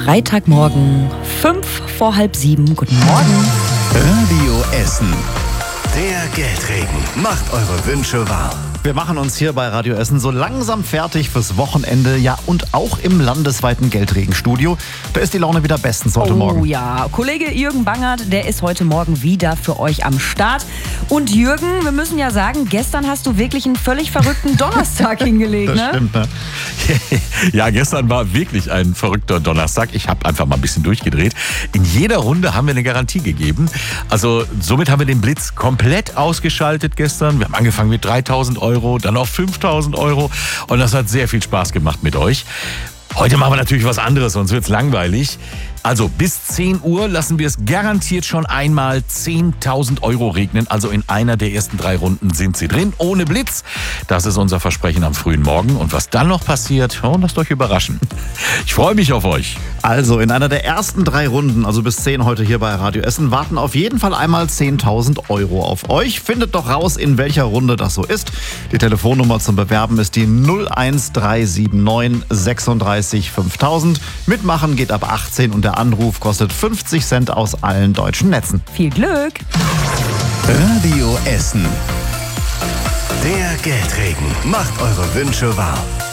Freitagmorgen, 6:55. Guten Morgen. Radio Essen. Der Geldregen macht eure Wünsche wahr. Wir machen uns hier bei Radio Essen so langsam fertig fürs Wochenende, ja, und auch im landesweiten Geldregenstudio. Da ist die Laune wieder bestens heute Morgen. Oh ja, Kollege Jürgen Bangert, der ist heute Morgen wieder für euch am Start. Und Jürgen, wir müssen ja sagen, gestern hast du wirklich einen völlig verrückten Donnerstag hingelegt, Das stimmt, ne? Ja, gestern war wirklich ein verrückter Donnerstag. Ich habe einfach mal ein bisschen durchgedreht. In jeder Runde haben wir eine Garantie gegeben. Also somit haben wir den Blitz komplett ausgeschaltet gestern. Wir haben angefangen mit 3.000 Euro, dann auf 5.000 Euro. Und das hat sehr viel Spaß gemacht mit euch. Heute machen wir natürlich was anderes, sonst wird's langweilig. Also bis 10 Uhr lassen wir es garantiert schon einmal 10.000 Euro regnen. Also in einer der ersten 3 Runden sind sie drin, ohne Blitz. Das ist unser Versprechen am frühen Morgen. Und was dann noch passiert, lasst euch überraschen. Ich freue mich auf euch. Also in einer der ersten 3 Runden, also bis 10 heute hier bei Radio Essen, warten auf jeden Fall einmal 10.000 Euro auf euch. Findet doch raus, in welcher Runde das so ist. Die Telefonnummer zum Bewerben ist die 01379 36 5000. Mitmachen geht ab 18 und der Anruf kostet 50 Cent aus allen deutschen Netzen. Viel Glück! Radio Essen. Der Geldregen macht eure Wünsche wahr.